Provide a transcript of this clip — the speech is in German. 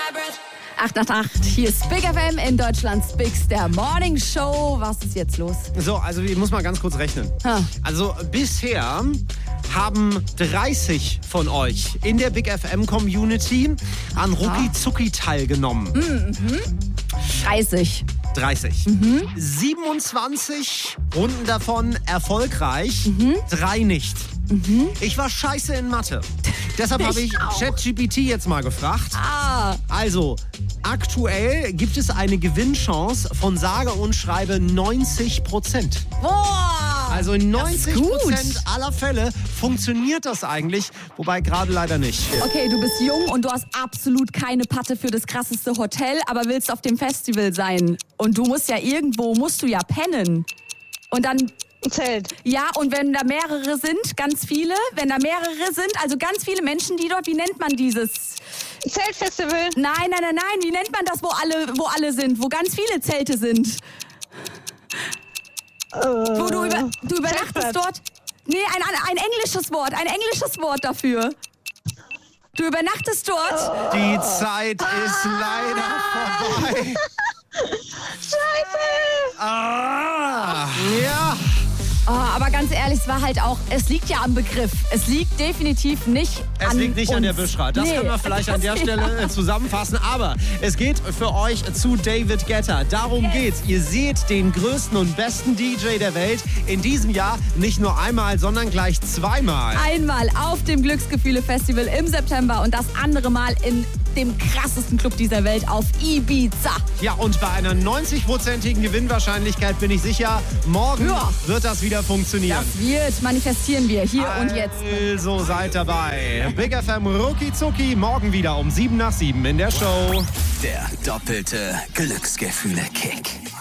8 nach 8, hier ist Big FM in Deutschlands Bigs, der Morning Show. Was ist jetzt los? So, also ich muss mal ganz kurz rechnen. Ha. Also bisher haben 30 von euch in der Big FM Community an Rucki Zucki teilgenommen. 30. 30. 27 Runden davon erfolgreich, 3 nicht. Ich war scheiße in Mathe. Deshalb habe ich auch. ChatGPT jetzt mal gefragt. Ah, Also, aktuell gibt es eine Gewinnchance von sage und schreibe 90%. boah. Also in Das ist 90% aller Fälle funktioniert das eigentlich, wobei gerade leider nicht. Okay, du bist jung und du hast absolut keine Patte für das krasseste Hotel, aber willst auf dem Festival sein. Und du musst ja irgendwo, pennen. Und dann... Zelt. Ja, und wenn da mehrere sind, ganz viele, also ganz viele Menschen, die dort, wie nennt man dieses? Zeltfestival. Nein, wie nennt man das, wo alle sind, wo ganz viele Zelte sind? Wo du übernachtest Zeltplatz. dort? Nee, ein englisches Wort dafür. Du übernachtest dort? Die Zeit ist leider vorbei. Scheiße. Ja. Oh, aber ganz ehrlich, es liegt ja am Begriff. Es liegt definitiv nicht Es an liegt nicht an der uns. Büschra. Das können wir vielleicht an der Stelle zusammenfassen. Aber es geht für euch zu David Guetta. Darum geht's. Ihr seht den größten und besten DJ der Welt in diesem Jahr nicht nur einmal, sondern gleich zweimal. Einmal auf dem Glücksgefühle-Festival im September und das andere Mal in dem krassesten Club dieser Welt auf Ibiza. Ja, und bei einer 90%igen Gewinnwahrscheinlichkeit bin ich sicher, morgen Ja. wird das wieder funktionieren. Das manifestieren wir hier und jetzt. Also seid dabei. Big FM Rucki Zucki morgen wieder um 7 nach 7 in der Show. Der doppelte Glücksgefühle-Kick.